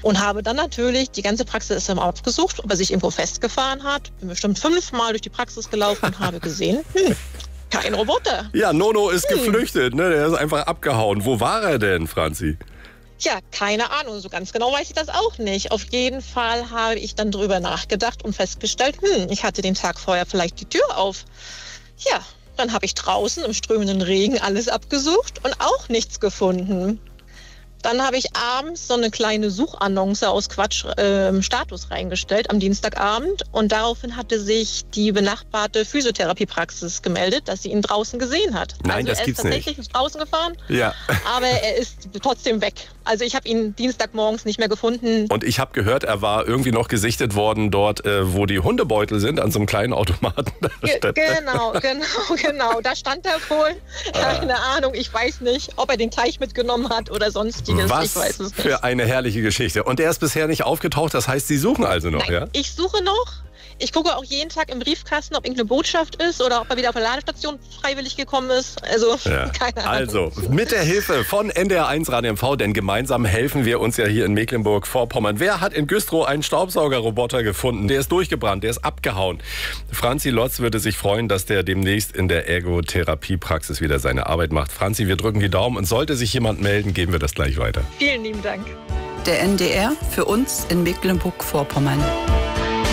Und habe dann natürlich die ganze Praxis aufgesucht, ob er sich irgendwo festgefahren hat. Bin bestimmt 5-mal durch die Praxis gelaufen und habe gesehen, kein Roboter. Ja, Nono ist geflüchtet, ne? Der ist einfach abgehauen. Wo war er denn, Franzi? Tja, keine Ahnung, so ganz genau weiß ich das auch nicht. Auf jeden Fall habe ich dann drüber nachgedacht und festgestellt, ich hatte den Tag vorher vielleicht die Tür auf. Ja, dann habe ich draußen im strömenden Regen alles abgesucht und auch nichts gefunden. Dann habe ich abends so eine kleine Suchannonce aus Status reingestellt am Dienstagabend. Und daraufhin hatte sich die benachbarte Physiotherapiepraxis gemeldet, dass sie ihn draußen gesehen hat. Nein, das gibt's nicht. Er ist tatsächlich draußen gefahren, ja. Aber er ist trotzdem weg. Also ich habe ihn Dienstagmorgens nicht mehr gefunden. Und ich habe gehört, er war irgendwie noch gesichtet worden dort, wo die Hundebeutel sind, an so einem kleinen Automaten. Genau. Da stand er wohl. Keine Ahnung, ich weiß nicht, ob er den Teich mitgenommen hat oder sonstiges. Was ich weiß es nicht. für eine herrliche Geschichte. Und er ist bisher nicht aufgetaucht, das heißt, Sie suchen also noch, Nein, ja? Ich suche noch. Ich gucke auch jeden Tag im Briefkasten, ob irgendeine Botschaft ist oder ob er wieder auf der Ladestation freiwillig gekommen ist. Also, keine Ahnung. Also, mit der Hilfe von NDR1 Radio MV, denn gemeinsam helfen wir uns ja hier in Mecklenburg-Vorpommern. Wer hat in Güstrow einen Staubsaugerroboter gefunden? Der ist durchgebrannt, der ist abgehauen. Franzi Lotz würde sich freuen, dass der demnächst in der Ergotherapiepraxis wieder seine Arbeit macht. Franzi, wir drücken die Daumen und sollte sich jemand melden, geben wir das gleich weiter. Vielen lieben Dank. Der NDR für uns in Mecklenburg-Vorpommern.